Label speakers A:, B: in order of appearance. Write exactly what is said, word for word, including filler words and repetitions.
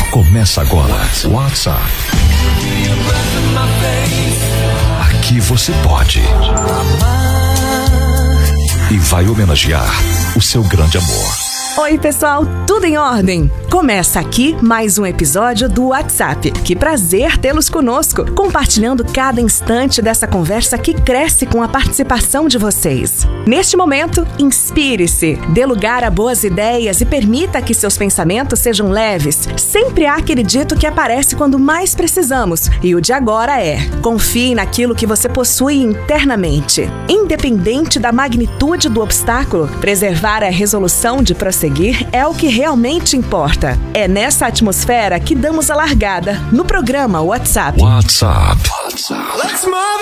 A: Começa agora. WhatsApp. Aqui você pode e vai homenagear o seu grande amor.
B: Oi, pessoal, tudo em ordem? Começa aqui mais um episódio do WhatsApp. Que prazer tê-los conosco, compartilhando cada instante dessa conversa que cresce com a participação de vocês. Neste momento, inspire-se, dê lugar a boas ideias e permita que seus pensamentos sejam leves. Sempre há aquele dito que aparece quando mais precisamos, e o de agora é: confie naquilo que você possui internamente. Independente da magnitude do obstáculo, preservar a resolução de prosseguir é o que realmente importa. É nessa atmosfera que damos a largada no programa WhatsApp.
A: WhatsApp. WhatsApp.